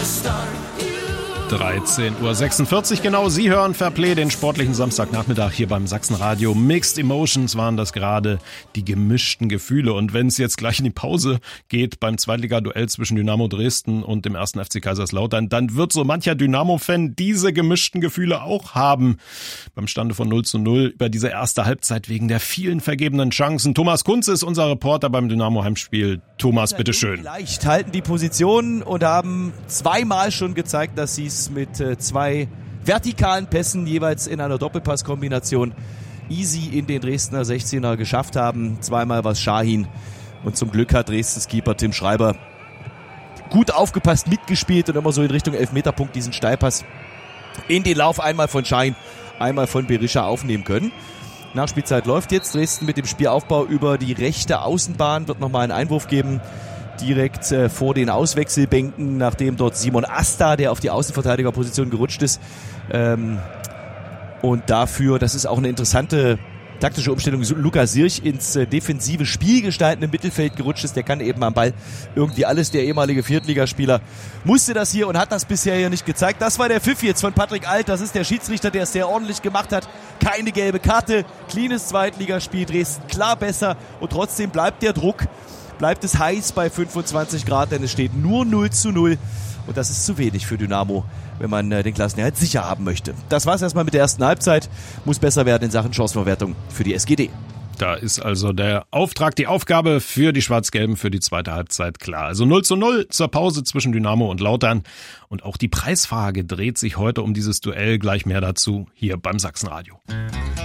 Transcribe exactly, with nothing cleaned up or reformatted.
dreizehn Uhr sechsundvierzig genau. Sie hören Fairplay, den sportlichen Samstagnachmittag hier beim Sachsenradio. Mixed Emotions waren das gerade, die gemischten Gefühle. Und wenn es jetzt gleich in die Pause geht beim Zweitliga-Duell zwischen Dynamo Dresden und dem ersten F C Kaiserslautern, dann wird so mancher Dynamo-Fan diese gemischten Gefühle auch haben. Beim Stande von null zu null über diese erste Halbzeit wegen der vielen vergebenen Chancen. Thomas Kunz ist unser Reporter beim Dynamo-Heimspiel. Thomas, bitteschön. Leicht halten die Position und haben zweimal schon gezeigt, dass sie es mit äh, zwei vertikalen Pässen jeweils in einer Doppelpasskombination easy in den Dresdner sechzehner geschafft haben. Zweimal war es Şahin und zum Glück hat Dresdens Keeper Tim Schreiber gut aufgepasst, mitgespielt und immer so in Richtung Elfmeterpunkt diesen Steilpass in den Lauf einmal von Şahin, einmal von Berisha aufnehmen können. Nachspielzeit läuft jetzt. Dresden mit dem Spielaufbau über die rechte Außenbahn, wird nochmal einen Einwurf geben. Direkt äh, vor den Auswechselbänken, nachdem dort Simon Asta, der auf die Außenverteidigerposition gerutscht ist. Ähm, und dafür, das ist auch eine interessante taktische Umstellung, Lukas Sirch ins äh, defensive Spiel gestaltende Mittelfeld gerutscht ist. Der kann eben am Ball irgendwie alles. Der ehemalige Viertligaspieler musste das hier und hat das bisher hier nicht gezeigt. Das war der Pfiff jetzt von Patrick Alt. Das ist der Schiedsrichter, der es sehr ordentlich gemacht hat. Keine gelbe Karte. Cleanes Zweitligaspiel. Dresden klar besser. Und trotzdem bleibt der Druck. Bleibt es heiß bei fünfundzwanzig Grad, denn es steht nur null zu null. Und das ist zu wenig für Dynamo, wenn man äh, den Klassenerhalt sicher haben möchte. Das war's erstmal mit der ersten Halbzeit. Muss besser werden in Sachen Chancenverwertung für die S G D. Da ist also der Auftrag, die Aufgabe für die Schwarz-Gelben für die zweite Halbzeit klar. Also null zu null zur Pause zwischen Dynamo und Lautern. Und auch die Preisfrage dreht sich heute um dieses Duell. Gleich mehr dazu hier beim Sachsenradio.